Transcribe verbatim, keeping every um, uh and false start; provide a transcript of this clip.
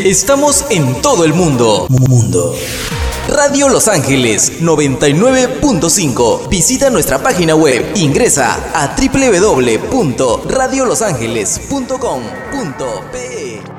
Estamos en todo el mundo. Mundo. Radio Los Ángeles noventa y nueve punto cinco. Visita nuestra página web. Ingresa a doble u doble u doble u punto radio los ángeles punto com punto pe.